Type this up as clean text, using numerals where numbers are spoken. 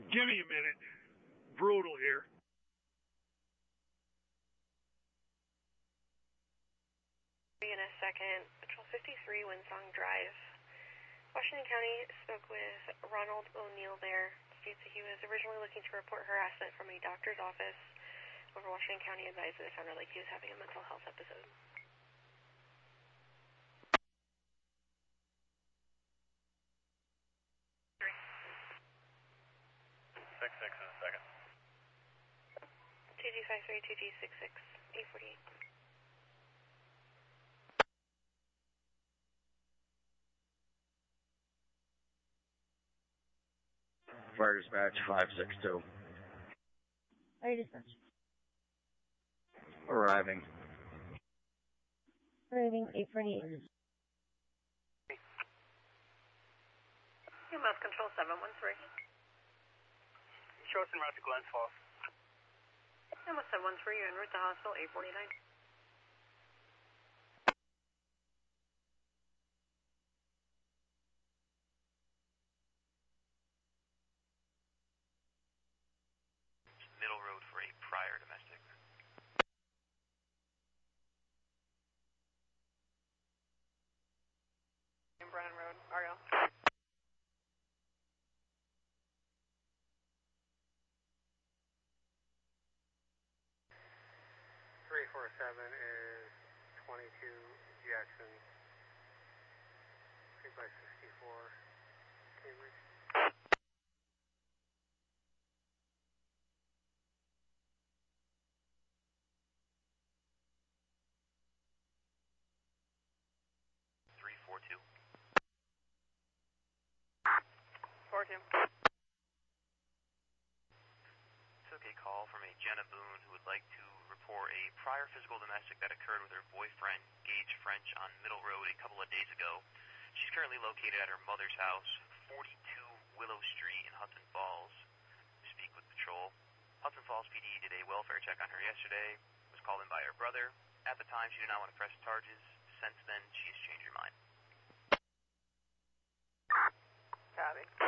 Give me a minute. Brutal here. In a second, Patrol 53, Windsong Drive. Washington County spoke with Ronald O'Neill there. States that he was originally looking to report harassment from a doctor's office. Over Washington County advised that it sounded like he was having a mental health episode. 6-6 in a second. 2G53, 2G66, 848. Fire dispatch 562. Fire dispatch. Arriving. Arriving 848. EMS Control 713. Show us en route to Glens Falls. EMS 713, you're en route to hospital 849. Middle Road for a prior domestic. Brennan Road, Ariel. 347 is 22 Jackson, 3x64, Cambridge. Took a call from a Jenna Boone who would like to report a prior physical domestic that occurred with her boyfriend, Gage French, on Middle Road a couple of days ago. She's currently located at her mother's house, 42 Willow Street in Hudson Falls. Speak with patrol. Hudson Falls PD did a welfare check on her yesterday, was called in by her brother. At the time, she did not want to press charges. Since then, she has changed her mind. Copy.